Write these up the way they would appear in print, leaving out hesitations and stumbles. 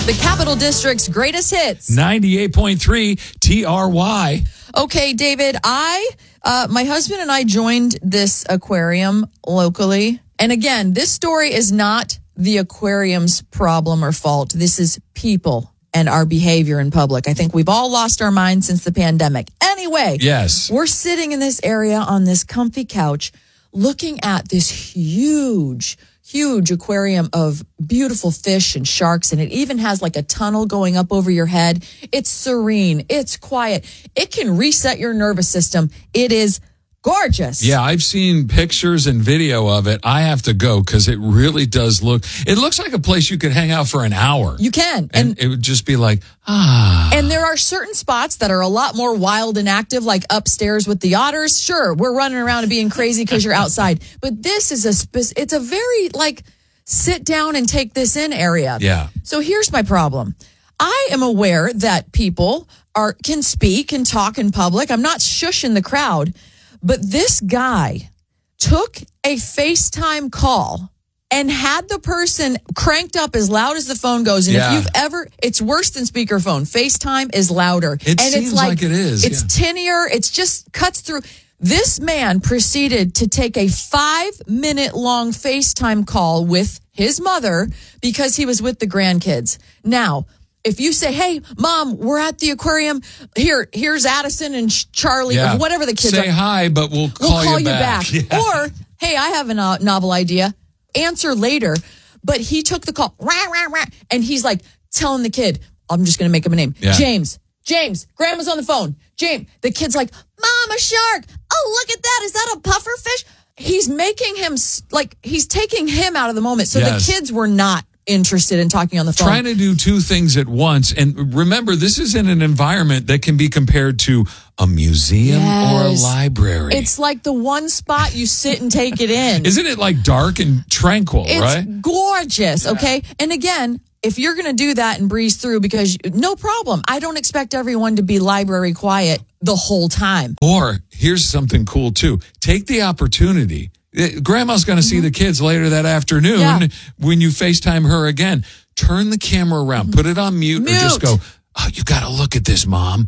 The Capital District's greatest hits. 98.3 TRY. Okay, David, my husband and I joined this aquarium locally. And again, this story is not the aquarium's problem or fault. This is people and our behavior in public. I think we've all lost our minds since the pandemic. Anyway, yes, we're sitting in this area on this comfy couch looking at this huge aquarium of beautiful fish and sharks. And it even has like a tunnel going up over your head. It's serene. It's quiet. It can reset your nervous system. It is gorgeous. Yeah, I've seen pictures and video of it. I have to go because it really does it looks like a place you could hang out for an hour. You can. And it would just be like, And there are certain spots that are a lot more wild and active, like upstairs with the otters. Sure, we're running around and being crazy because you're outside. But this is it's a very sit down and take this in area. Yeah. So here's my problem. I am aware that people can speak and talk in public. I'm not shushing the crowd. But this guy took a FaceTime call and had the person cranked up as loud as the phone goes. And if you've it's worse than speakerphone. FaceTime is louder. Seems like it is. It's tinnier. It's just cuts through. This man proceeded to take a 5-minute long FaceTime call with his mother because he was with the grandkids. Now, if you say, hey, Mom, we're at the aquarium. Here's Addison and Charlie, or whatever the kids say are. Hi, but we'll call you back. Yeah. Or, hey, I have a novel idea. Answer later. But he took the call, and he's like telling the kid, I'm just going to make him a name. Yeah. James, Grandma's on the phone. James, the kid's like, Mom, a shark. Oh, look at that. Is that a puffer fish? He's making him, he's taking him out of the moment. So the kids were not interested in talking on the phone. Trying to do two things at once. And remember, this is in an environment that can be compared to a museum or a library. It's like the one spot you sit and take it in. Isn't it dark and tranquil, right? It's gorgeous, okay? And again, if you're going to do that and breeze through, because no problem. I don't expect everyone to be library quiet the whole time. Or here's something cool too. Take the opportunity. Grandma's going to see the kids later that afternoon when you FaceTime her again. Turn the camera around, put it on mute. Or just go, oh, you got to look at this, Mom.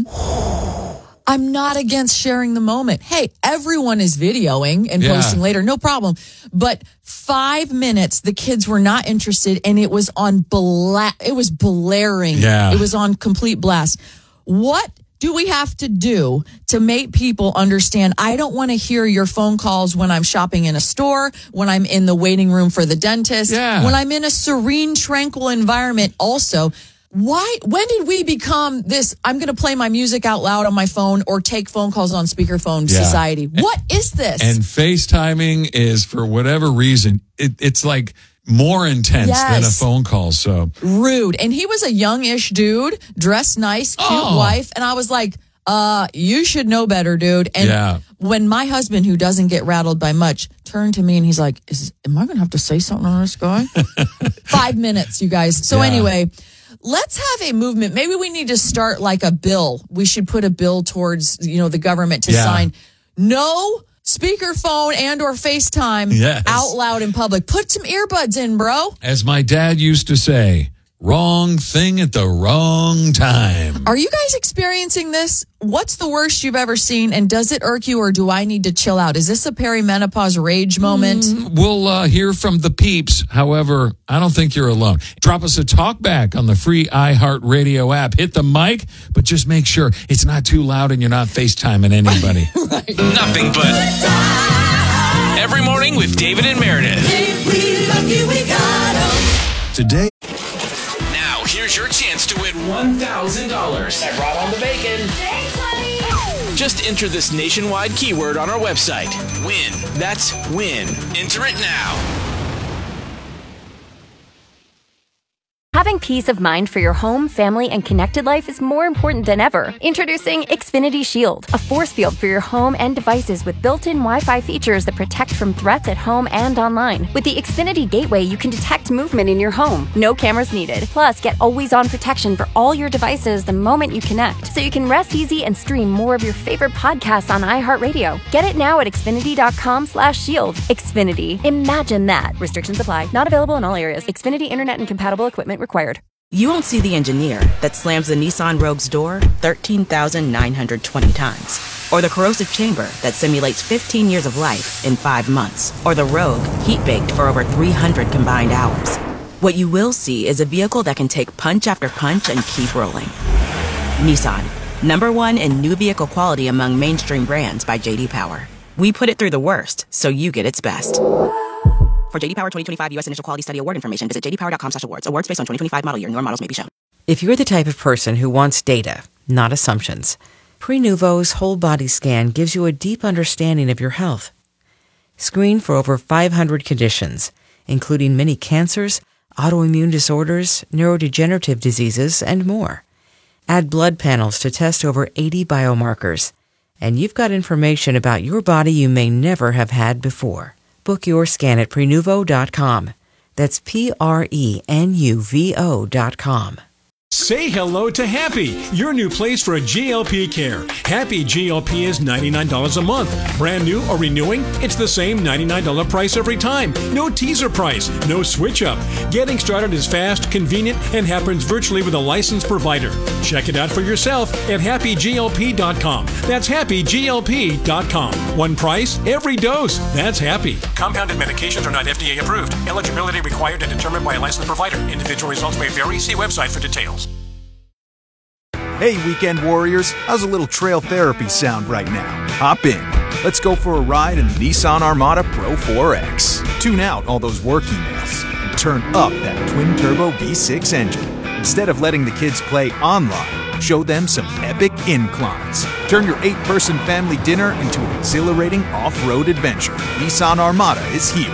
I'm not against sharing the moment. Hey, everyone is videoing and posting later, no problem. But 5 minutes, the kids were not interested, and it was on it was blaring. Yeah. It was on complete blast. What do we have to do to make people understand? I don't want to hear your phone calls when I'm shopping in a store, when I'm in the waiting room for the dentist, when I'm in a serene, tranquil environment. Also, when did we become this, I'm going to play my music out loud on my phone or take phone calls on speakerphone society? What is this? And FaceTiming is, for whatever reason, it's more intense than a phone call. So rude. And he was a youngish dude, dressed nice, cute wife. And I was like, you should know better, dude. And when my husband, who doesn't get rattled by much, turned to me and he's like, am I going to have to say something on this guy? 5 minutes, you guys. So anyway, let's have a movement. Maybe we need to start a bill. We should put a bill towards, the government to sign. No speakerphone and or FaceTime out loud in public. Put some earbuds in, bro. As my dad used to say, wrong thing at the wrong time. Are you guys experiencing this? What's the worst you've ever seen, and does it irk you, or do I need to chill out? Is this a perimenopause rage moment? We'll hear from the peeps. However, I don't think you're alone. Drop us a talk back on the free iHeartRadio app. Hit the mic, but just make sure it's not too loud and you're not FaceTiming anybody. Right. Nothing but every morning with David and Meredith. Today. Now, here's your chance to win $1,000. I brought on the bacon. Thanks, honey. Just enter this nationwide keyword on our website. WIN. That's WIN. Enter it now. Having peace of mind for your home, family, and connected life is more important than ever. Introducing Xfinity Shield, a force field for your home and devices with built-in Wi-Fi features that protect from threats at home and online. With the Xfinity Gateway, you can detect movement in your home. No cameras needed. Plus, get always-on protection for all your devices the moment you connect, so you can rest easy and stream more of your favorite podcasts on iHeartRadio. Get it now at Xfinity.com/shield. Xfinity. Imagine that. Restrictions apply. Not available in all areas. Xfinity Internet and compatible equipment required. You won't see the engineer that slams the Nissan Rogue's door 13,920 times. Or the corrosive chamber that simulates 15 years of life in 5 months. Or the Rogue heat-baked for over 300 combined hours. What you will see is a vehicle that can take punch after punch and keep rolling. Nissan, #1 in new vehicle quality among mainstream brands by J.D. Power. We put it through the worst, so you get its best. For J.D. Power 2025 U.S. Initial Quality Study Award information, visit jdpower.com/awards. Awards based on 2025 model year. Newer models may be shown. If you're the type of person who wants data, not assumptions, Prenuvo's whole body scan gives you a deep understanding of your health. Screen for over 500 conditions, including many cancers, autoimmune disorders, neurodegenerative diseases, and more. Add blood panels to test over 80 biomarkers, and you've got information about your body you may never have had before. Book your scan at Prenuvo.com. That's Prenuvo.com. Say hello to Happy, your new place for a GLP care. Happy GLP is $99 a month. Brand new or renewing? It's the same $99 price every time. No teaser price, no switch up. Getting started is fast, convenient, and happens virtually with a licensed provider. Check it out for yourself at happyglp.com. That's happyglp.com. One price, every dose. That's Happy. Compounded medications are not FDA approved. Eligibility required and determined by a licensed provider. Individual results may vary. See website for details. Hey, weekend warriors, how's a little trail therapy sound right now? Hop in. Let's go for a ride in the Nissan Armada Pro 4X. Tune out all those work emails and turn up that twin-turbo V6 engine. Instead of letting the kids play online, show them some epic inclines. Turn your 8-person family dinner into an exhilarating off-road adventure. Nissan Armada is here.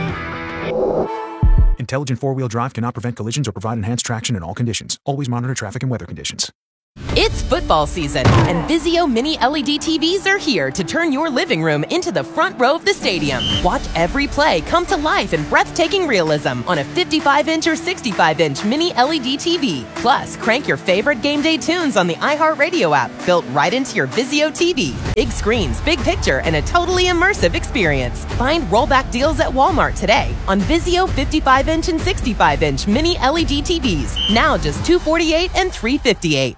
Intelligent four-wheel drive cannot prevent collisions or provide enhanced traction in all conditions. Always monitor traffic and weather conditions. It's football season, and Vizio Mini LED TVs are here to turn your living room into the front row of the stadium. Watch every play come to life in breathtaking realism on a 55-inch or 65-inch Mini LED TV. Plus, crank your favorite game day tunes on the iHeartRadio app, built right into your Vizio TV. Big screens, big picture, and a totally immersive experience. Find rollback deals at Walmart today on Vizio 55-inch and 65-inch Mini LED TVs. Now just $248 and $358.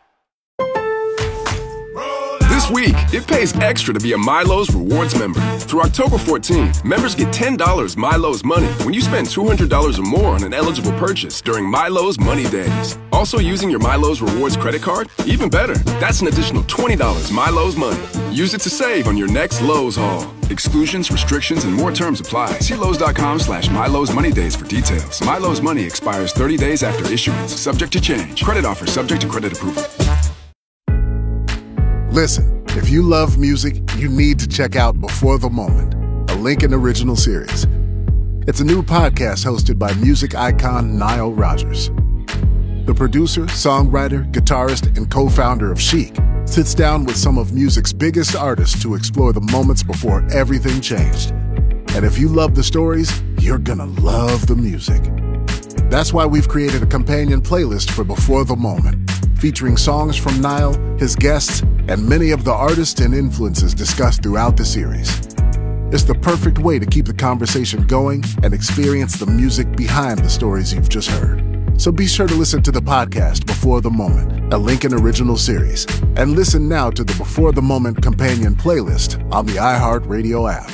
This week, it pays extra to be a Milo's Rewards member. Through October 14th, members get $10 Milo's Money when you spend $200 or more on an eligible purchase during Milo's Money Days. Also using your Milo's Rewards credit card? Even better, that's an additional $20 Milo's Money. Use it to save on your next Lowe's haul. Exclusions, restrictions, and more terms apply. See Lowe's.com/Milo's Money Days for details. Milo's Money expires 30 days after issuance, subject to change. Credit offer subject to credit approval. Listen, if you love music, you need to check out Before the Moment, a Lincoln original series. It's a new podcast hosted by music icon Nile Rodgers. The producer, songwriter, guitarist, and co-founder of Chic sits down with some of music's biggest artists to explore the moments before everything changed. And if you love the stories, you're gonna love the music. That's why we've created a companion playlist for Before the Moment, featuring songs from Nile, his guests, and many of the artists and influences discussed throughout the series. It's the perfect way to keep the conversation going and experience the music behind the stories you've just heard. So be sure to listen to the podcast Before the Moment, a Lincoln original series, and listen now to the Before the Moment companion playlist on the iHeartRadio app.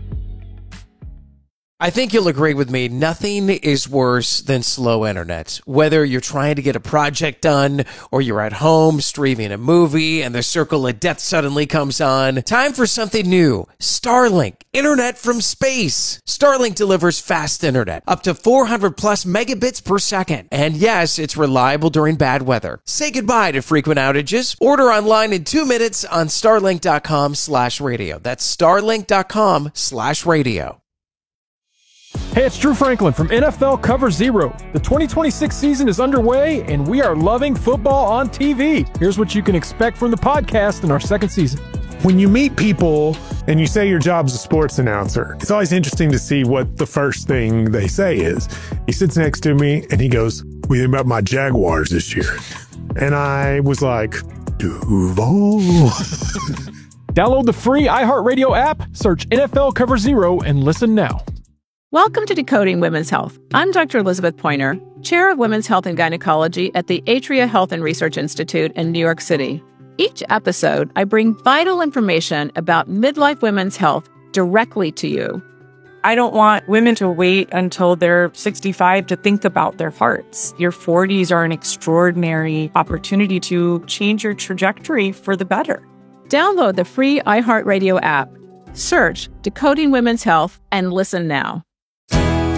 I think you'll agree with me, nothing is worse than slow internet. Whether you're trying to get a project done or you're at home streaming a movie and the circle of death suddenly comes on, time for something new. Starlink, internet from space. Starlink delivers fast internet, up to 400 plus megabits per second. And yes, it's reliable during bad weather. Say goodbye to frequent outages. Order online in 2 minutes on starlink.com/radio. That's starlink.com/radio. Hey, it's Drew Franklin from NFL Cover Zero. The 2026 season is underway, and we are loving football on TV. Here's what you can expect from the podcast in our second season. When you meet people and you say your job's a sports announcer, it's always interesting to see what the first thing they say is. He sits next to me, and he goes, "What do you think about my Jaguars this year?" And I was like, Duval. Download the free iHeartRadio app, search NFL Cover Zero, and listen now. Welcome to Decoding Women's Health. I'm Dr. Elizabeth Pointer. Chair of Women's Health and Gynecology at the Atria Health and Research Institute in New York City. Each episode, I bring vital information about midlife women's health directly to you. I don't want women to wait until they're 65 to think about their hearts. Your 40s are an extraordinary opportunity to change your trajectory for the better. Download the free iHeartRadio app. Search Decoding Women's Health and listen now.